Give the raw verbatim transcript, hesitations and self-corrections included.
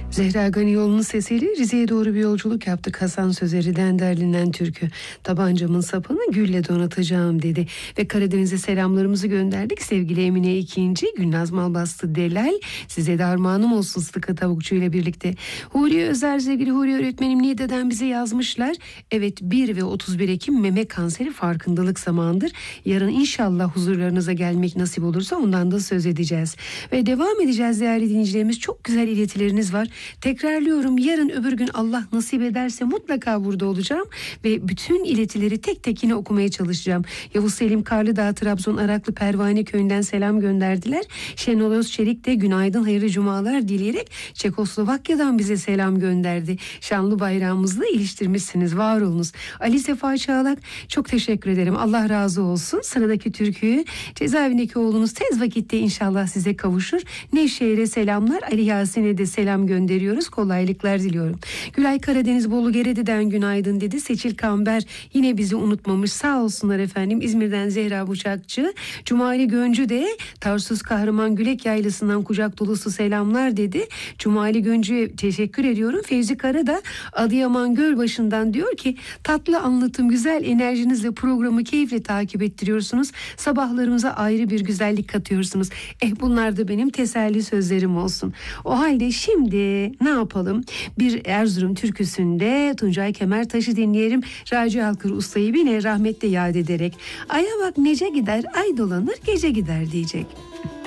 Zehra Ganioğlu'nun sesiyle Rize'ye doğru bir yolculuk yaptık. Hasan Sözeri'den derlenen türkü. Tabancamın sapını gülle donatacağım dedi. Ve Karadeniz'e selamlarımızı gönderdik. Sevgili Emine ikinci, Gülnaz Malbastı Delal. Size de armağanım olsun Sıtıka Tavukçu ile birlikte. Huriye Özer, sevgili Huriye öğretmenim Niğde'den bize yazmışlar. Evet, bir ve otuz bir Ekim meme kanseri farkındalık zamanıdır. Yarın inşallah huzurlarınıza gelmek nasip olursa ondan da söz edeceğiz. Ve devam edeceğiz değerli dinleyicilerimiz. Çok güzel iletileriniz var. Tekrarlıyorum, yarın öbür gün Allah nasip ederse mutlaka burada olacağım ve bütün iletileri tek tek yine okumaya çalışacağım. Yavuz Selim Karlıdağ, Trabzon Araklı Pervane Köyü'nden selam gönderdiler. Şenol Özçelik de günaydın, hayırlı cumalar dileyerek Çekoslovakya'dan bize selam gönderdi. Şanlı bayrağımızla iliştirmişsiniz, var olunuz. Ali Sefa Çağlak, çok teşekkür ederim, Allah razı olsun. Sıradaki türküyü cezaevindeki oğlunuz tez vakitte inşallah size kavuşur. Nevşehir'e selamlar, Ali Yasin'e de selam gönderiyoruz. Kolaylıklar diliyorum. Gülay Karadeniz Bolu Gerede'den günaydın dedi. Seçil Kamber yine bizi unutmamış. Sağ olsunlar efendim. İzmir'den Zehra Bıçakçı. Cumali Göncü de Tarsus Kahraman Gülek Yaylası'ndan kucak dolusu selamlar dedi. Cumali Göncü'ye teşekkür ediyorum. Fevzi Kara da Adıyaman Gölbaşı'ndan diyor ki tatlı anlatım, güzel enerjinizle programı keyifle takip ettiriyorsunuz. Sabahlarımıza ayrı bir güzellik katıyorsunuz. Eh, bunlar da benim teselli sözlerim olsun. O halde şimdi ne yapalım? Bir Erzurum türküsünde Tuncay Kemertaş'ı dinleyelim. Raci Halkır Usta'yı bile rahmetle yad ederek. Aya bak nece gider, ay dolanır, gece gider diyecek.